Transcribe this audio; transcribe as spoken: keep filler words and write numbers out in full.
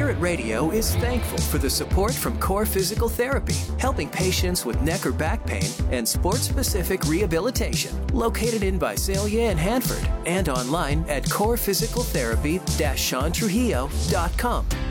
Spirit Radio is thankful for the support from Core Physical Therapy, helping patients with neck or back pain and sport-specific rehabilitation. Located in Visalia and Hanford, and online at core physical therapy dash sean trujillo dot com.